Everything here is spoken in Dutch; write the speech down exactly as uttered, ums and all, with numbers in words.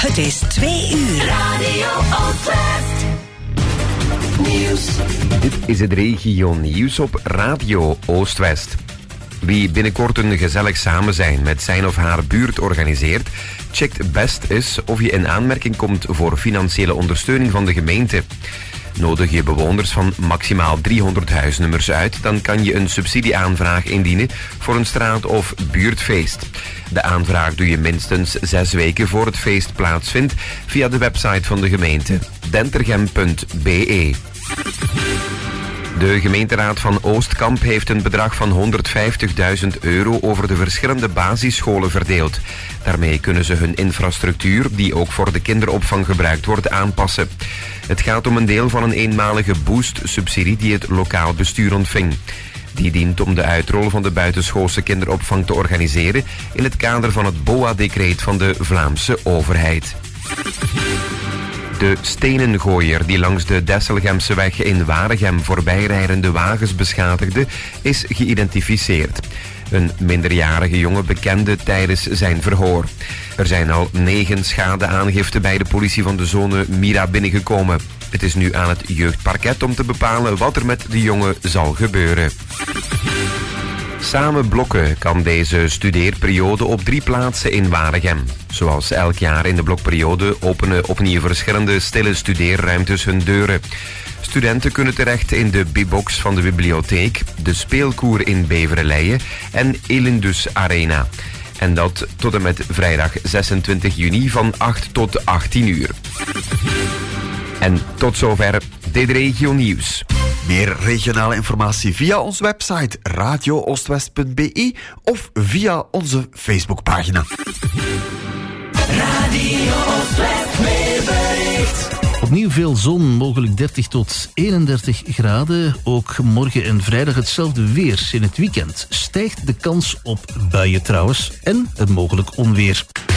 Het is twee uur. Radio Oostwest. Nieuws. Dit is het regio nieuws op Radio Oostwest. Wie binnenkort een gezellig samenzijn met zijn of haar buurt organiseert, checkt best eens of je in aanmerking komt voor financiële ondersteuning van de gemeente. Nodig je bewoners van maximaal driehonderd huisnummers uit, dan kan je een subsidieaanvraag indienen voor een straat- of buurtfeest. De aanvraag doe je minstens zes weken voor het feest plaatsvindt via de website van de gemeente dentergem punt b e. De gemeenteraad van Oostkamp heeft een bedrag van honderdvijftigduizend euro over de verschillende basisscholen verdeeld. Daarmee kunnen ze hun infrastructuur, die ook voor de kinderopvang gebruikt wordt, aanpassen. Het gaat om een deel van een eenmalige boost-subsidie die het lokaal bestuur ontving. Die dient om de uitrol van de buitenschoolse kinderopvang te organiseren in het kader van het B O A-decreet van de Vlaamse overheid. De stenengooier die langs de Desselgemseweg in Waregem voorbijrijdende wagens beschadigde, is geïdentificeerd. Een minderjarige jongen bekende tijdens zijn verhoor. Er zijn al negen schadeaangiften bij de politie van de zone Mira binnengekomen. Het is nu aan het jeugdparket om te bepalen wat er met de jongen zal gebeuren. Samen blokken kan deze studeerperiode op drie plaatsen in Waregem. Zoals elk jaar in de blokperiode openen opnieuw verschillende stille studeerruimtes hun deuren. Studenten kunnen terecht in de B-box van de bibliotheek, de speelkoer in Beverleyen en Elindus Arena. En dat tot en met vrijdag zesentwintig juni van acht tot achttien uur. En tot zover dit regio nieuws. Meer regionale informatie via onze website radio oostwest punt b e of via onze Facebookpagina. Radio Oostwest weerbericht. Opnieuw veel zon, mogelijk dertig tot eenendertig graden. Ook morgen en vrijdag hetzelfde weer. In het weekend stijgt de kans op buien trouwens en het mogelijk onweer.